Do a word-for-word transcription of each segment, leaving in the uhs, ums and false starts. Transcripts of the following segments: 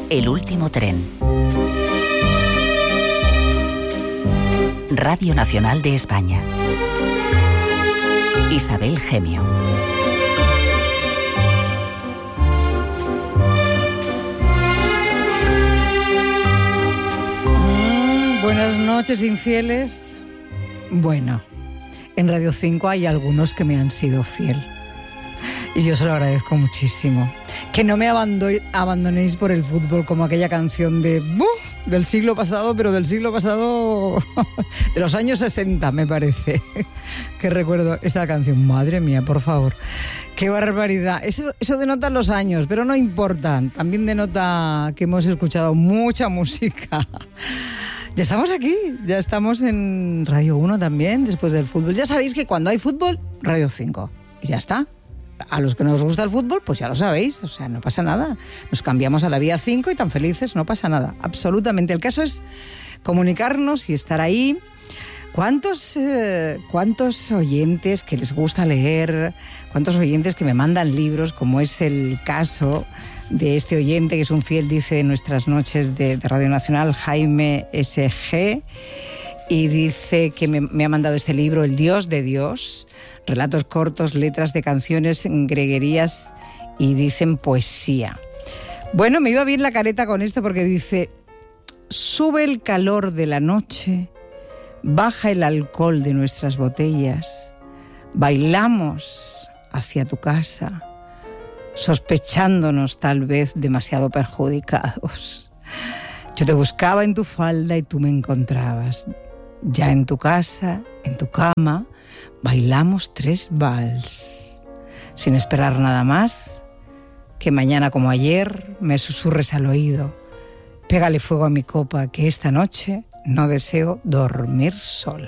El último tren. Radio Nacional de España. Isabel Gemio. Mm, buenas noches, infieles. Bueno, en Radio cinco hay algunos que me han sido fiel. Y yo se lo agradezco muchísimo. Que no me abando- abandonéis por el fútbol, como aquella canción de ¡buf! Del siglo pasado, pero del siglo pasado de los años sesenta, me parece. Que recuerdo esta canción. Madre mía, por favor. ¡Qué barbaridad! Eso, eso denota los años, pero no importa. También denota que hemos escuchado mucha música. Ya estamos aquí, ya estamos en Radio uno también, después del fútbol. Ya sabéis que cuando hay fútbol, Radio cinco. Y ya está. A los que no os gusta el fútbol, pues ya lo sabéis, o sea, no pasa nada. Nos cambiamos a la vía cinco y tan felices, no pasa nada, absolutamente. El caso es comunicarnos y estar ahí. ¿Cuántos, eh, cuántos oyentes que les gusta leer, cuántos oyentes que me mandan libros, como es el caso de este oyente que es un fiel, dice, de nuestras noches de, de Radio Nacional, Jaime S G, y dice que me, me ha mandado este libro, El Dios de Dios, relatos cortos, letras de canciones, greguerías y dicen poesía. Bueno, me iba bien la careta con esto porque dice: sube el calor de la noche, baja el alcohol de nuestras botellas, bailamos hacia tu casa, sospechándonos tal vez demasiado perjudicados. Yo te buscaba en tu falda y tú me encontrabas. Ya en tu casa, en tu cama, bailamos tres vals, sin esperar nada más que mañana como ayer me susurres al oído: pégale fuego a mi copa, que esta noche no deseo dormir sola.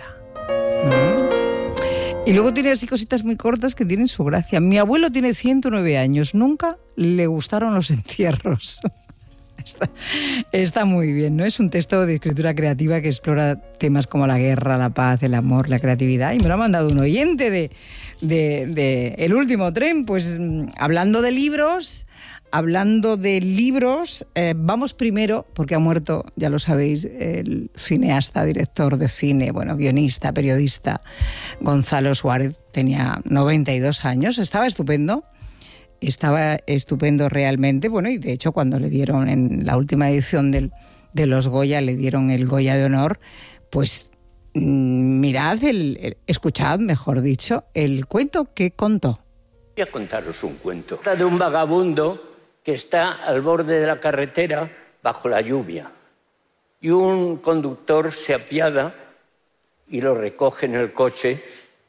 ¿Mm? Y luego tiene así cositas muy cortas que tienen su gracia. Mi abuelo tiene ciento nueve años, nunca le gustaron los entierros. Está, está muy bien, ¿no? Es un texto de escritura creativa que explora temas como la guerra, la paz, el amor, la creatividad. Y me lo ha mandado un oyente de, de, de El Último Tren. Pues hablando de libros, hablando de libros, eh, vamos primero, porque ha muerto, ya lo sabéis, el cineasta, director de cine, bueno, guionista, periodista, Gonzalo Suárez. Tenía noventa y dos años, estaba estupendo. Estaba estupendo realmente, bueno, y de hecho cuando le dieron en la última edición del, de los Goya, le dieron el Goya de honor, pues mmm, mirad, el, el, escuchad, mejor dicho, el cuento que contó. Voy a contaros un cuento. Trata de un vagabundo que está al borde de la carretera bajo la lluvia y un conductor se apiada y lo recoge en el coche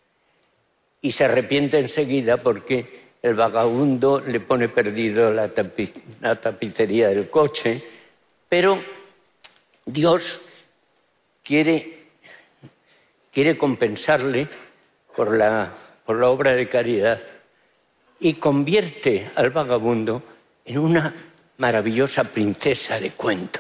y se arrepiente enseguida porque el vagabundo le pone perdido la, tapiz, la tapicería del coche, pero Dios quiere, quiere compensarle por la, por la obra de caridad y convierte al vagabundo en una maravillosa princesa de cuento.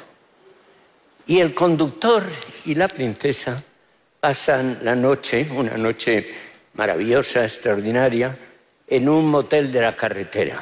Y el conductor y la princesa pasan la noche, una noche maravillosa, extraordinaria, en un motel de la carretera.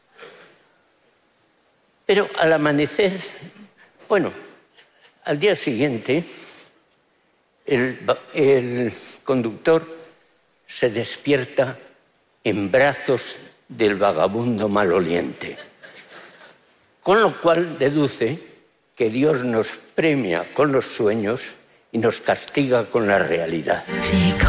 Pero al amanecer, bueno, al día siguiente, el, el conductor se despierta en brazos del vagabundo maloliente, con lo cual deduce que Dios nos premia con los sueños y nos castiga con la realidad.